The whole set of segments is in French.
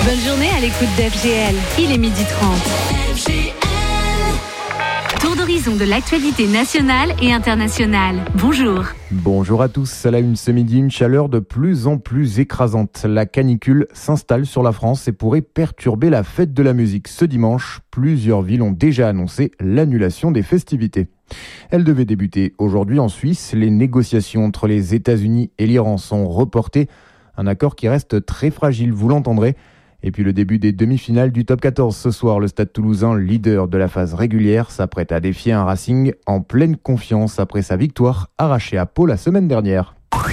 Bonne journée à l'écoute d'FGL. Il est 12h30. Tour d'horizon de l'actualité nationale et internationale. Bonjour. Bonjour à tous. À la une ce midi, une chaleur de plus en plus écrasante. La canicule s'installe sur la France et pourrait perturber la fête de la musique. Ce dimanche, plusieurs villes ont déjà annoncé l'annulation des festivités. Elle devait débuter aujourd'hui en Suisse. Les négociations entre les États-Unis et l'Iran sont reportées. Un accord qui reste très fragile, vous l'entendrez. Et puis le début des demi-finales du Top 14 ce soir. Le Stade Toulousain, leader de la phase régulière, s'apprête à défier un Racing en pleine confiance après sa victoire arrachée à Pau la semaine dernière.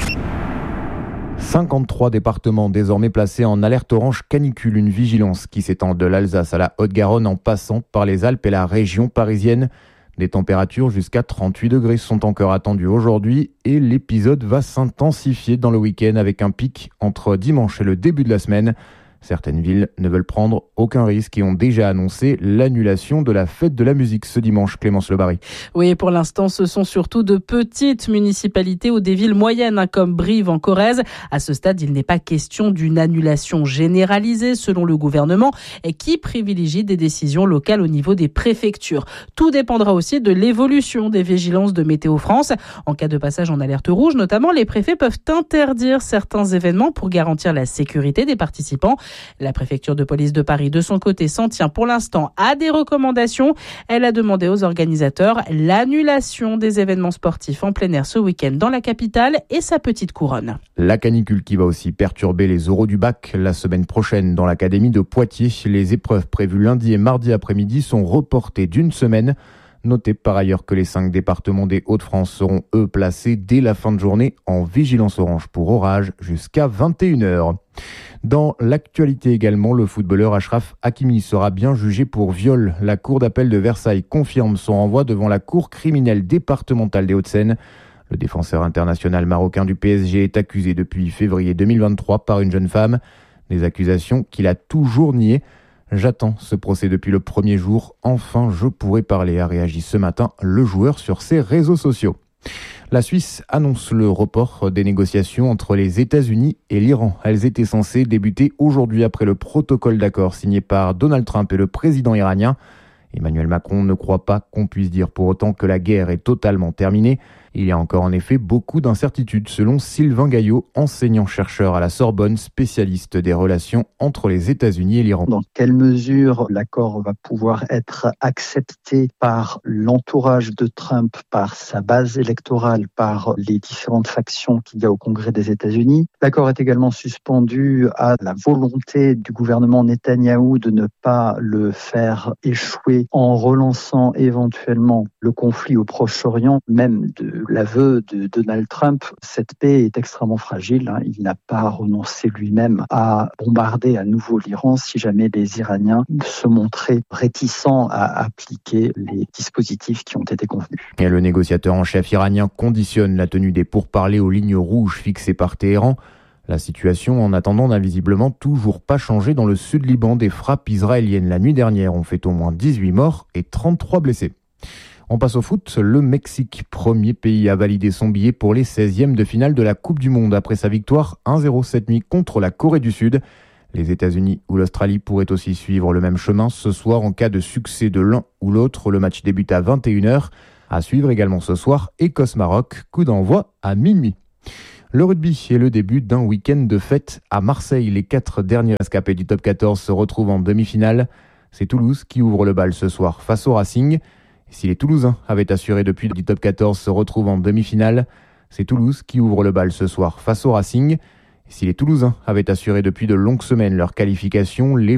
53 départements désormais placés en alerte orange canicule, une vigilance qui s'étend de l'Alsace à la Haute-Garonne en passant par les Alpes et la région parisienne. Des températures jusqu'à 38 degrés sont encore attendues aujourd'hui et l'épisode va s'intensifier dans le week-end avec un pic entre dimanche et le début de la semaine. Certaines villes ne veulent prendre aucun risque et ont déjà annoncé l'annulation de la fête de la musique ce dimanche. Clémence Le Barry. Oui, pour l'instant, ce sont surtout de petites municipalités ou des villes moyennes comme Brive en Corrèze. À ce stade, il n'est pas question d'une annulation généralisée selon le gouvernement et qui privilégie des décisions locales au niveau des préfectures. Tout dépendra aussi de l'évolution des vigilances de Météo France. En cas de passage en alerte rouge, notamment, les préfets peuvent interdire certains événements pour garantir la sécurité des participants. La préfecture de police de Paris, de son côté, s'en tient pour l'instant à des recommandations. Elle a demandé aux organisateurs l'annulation des événements sportifs en plein air ce week-end dans la capitale et sa petite couronne. La canicule qui va aussi perturber les oraux du bac la semaine prochaine dans l'académie de Poitiers. Les épreuves prévues lundi et mardi après-midi sont reportées d'une semaine. Notez par ailleurs que les 5 départements des Hauts-de-France seront, eux, placés dès la fin de journée en vigilance orange pour orage jusqu'à 21h. Dans l'actualité également, le footballeur Achraf Hakimi sera bien jugé pour viol. La cour d'appel de Versailles confirme son renvoi devant la cour criminelle départementale des Hauts-de-Seine. Le défenseur international marocain du PSG est accusé depuis février 2023 par une jeune femme. Des accusations qu'il a toujours niées. J'attends ce procès depuis le premier jour. Enfin, je pourrai parler, a réagi ce matin le joueur sur ses réseaux sociaux. La Suisse annonce le report des négociations entre les États-Unis et l'Iran. Elles étaient censées débuter aujourd'hui après le protocole d'accord signé par Donald Trump et le président iranien. Emmanuel Macron ne croit pas qu'on puisse dire pour autant que la guerre est totalement terminée. Il y a encore en effet beaucoup d'incertitudes selon Sylvain Gaillot, enseignant-chercheur à la Sorbonne, spécialiste des relations entre les États-Unis et l'Iran. Dans quelle mesure l'accord va pouvoir être accepté par l'entourage de Trump, par sa base électorale, par les différentes factions qu'il y a au Congrès des États-Unis. L'accord est également suspendu à la volonté du gouvernement Netanyahou de ne pas le faire échouer en relançant éventuellement le conflit au Proche-Orient, même de l'aveu de Donald Trump. Cette paix est extrêmement fragile. Il n'a pas renoncé lui-même à bombarder à nouveau l'Iran si jamais les Iraniens se montraient réticents à appliquer les dispositifs qui ont été convenus. Et le négociateur en chef iranien conditionne la tenue des pourparlers aux lignes rouges fixées par Téhéran. La situation, en attendant, n'a visiblement toujours pas changé dans le sud Liban. Des frappes israéliennes la nuit dernière ont fait au moins 18 morts et 33 blessés. On passe au foot. Le Mexique, premier pays à valider son billet pour les 16e de finale de la Coupe du Monde après sa victoire 1-0 cette nuit contre la Corée du Sud. Les États-Unis ou l'Australie pourraient aussi suivre le même chemin ce soir en cas de succès de l'un ou l'autre. Le match débute à 21h. À suivre également ce soir, Écosse-Maroc, coup d'envoi à minuit. Le rugby est le début d'un week-end de fête à Marseille. Les 4 derniers rescapés du Top 14 se retrouvent en demi-finale. C'est Toulouse qui ouvre le bal ce soir face au Racing. Si les Toulousains avaient assuré depuis du Top 14 se retrouvent en demi-finale, c'est Toulouse qui ouvre le bal ce soir face au Racing. Si les Toulousains avaient assuré depuis de longues semaines leur qualification, les